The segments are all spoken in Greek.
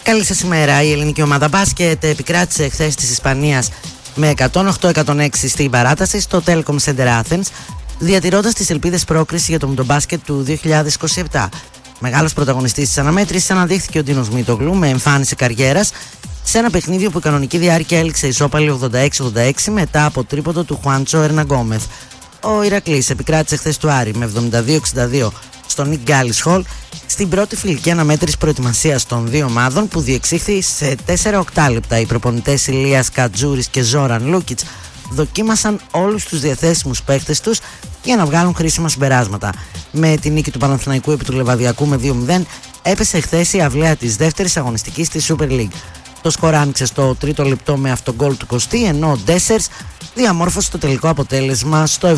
Καλή σας ημέρα. Η ελληνική ομάδα μπάσκετ επικράτησε χθες της Ισπανίας με 108-106 στην παράταση στο Telecom Center Athens, διατηρώντας τις ελπίδες πρόκριση για το μουντομπάσκετ του 2027. Μεγάλος πρωταγωνιστής της αναμέτρησης αναδείχθηκε ο Ντίνος Μίτογλου με εμφάνιση καριέρας σε ένα παιχνίδι όπου η κανονική διάρκεια έληξε ισόπαλη 86-86 μετά από τρίποντο του Χουάντσο Ερναγκόμεθ. Ο Ηρακλής επικράτησε χθες του Άρη με 72-62 στο Νικ Γκάλις Χολ στην πρώτη φιλική αναμέτρηση προετοιμασίας των δύο ομάδων που διεξήχθη σε 4 οκτάλεπτα. Οι προπονητές Ηλίας Κατζούρης και Ζόραν Λούκιτς δοκίμασαν όλους τους διαθέσιμους παίχτες τους για να βγάλουν χρήσιμα συμπεράσματα. Με τη νίκη του Παναθηναϊκού επί του Λεβαδιακού με 2-0 έπεσε χθες η αυλαία της δεύτερης αγωνιστικής της Super League. Το σκορ άνοιξε στο τρίτο λεπτό με αυτογκόλ του Κωστή, ενώ ο Ντέσσερς διαμόρφωσε το τελικό αποτέλεσμα στο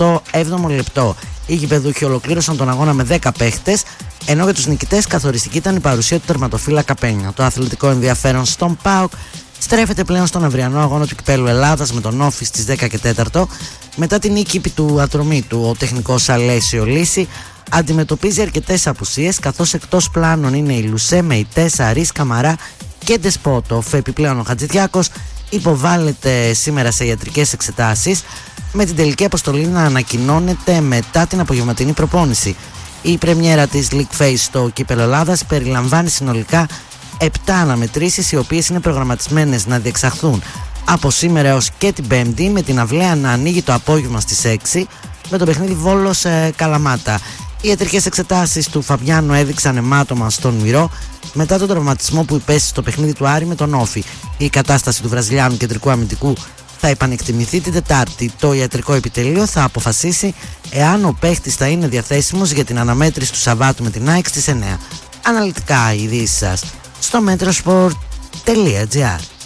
77ο λεπτό. Οι γηπεδούχοι ολοκλήρωσαν τον αγώνα με 10 παίχτες, ενώ για τους νικητές καθοριστική ήταν η παρουσία του τερματοφύλακα Πένια. Το αθλητικό ενδιαφέρον στον ΠΑΟΚ στρέφεται πλέον στον αυριανό αγώνα του Κυπέλλου Ελλάδας με τον Όφη στις 10 και 4. Μετά την νίκη του Ατρωμίτου, ο τεχνικός Αλέσιο Λύση αντιμετωπίζει αρκετές απουσίες, καθώς εκτός πλάνων είναι η Λουσέ, Μεϊτές, Αρής, Καμαρά και Ντεσπότοφ. Επιπλέον ο Χατζηδιάκος υποβάλλεται σήμερα σε ιατρικές εξετάσεις, με την τελική αποστολή να ανακοινώνεται μετά την απογευματινή προπόνηση. Η πρεμιέρα της League Phase στο Κύπελλο Ελλάδας περιλαμβάνει συνολικά 7 αναμετρήσεις, οι οποίες είναι προγραμματισμένες να διεξαχθούν από σήμερα έως και την Πέμπτη, με την αυλαία να ανοίγει το απόγευμα στις 6 με το παιχνίδι Βόλος Καλαμάτα. Οι ιατρικές εξετάσεις του Φαβιάνου έδειξαν αιμάτωμα στον μυρό μετά τον τραυματισμό που υπέστη στο παιχνίδι του Άρη με τον Όφη. Η κατάσταση του Βραζιλιάνου κεντρικού αμυντικού θα επανεκτιμηθεί την Τετάρτη. Το ιατρικό επιτελείο θα αποφασίσει εάν ο παίχτης θα είναι διαθέσιμος για την αναμέτρηση του Σαββάτου με την ΑΕΚ στις 9. Αναλυτικά οι ειδήσεις σας στο metrosport.gr.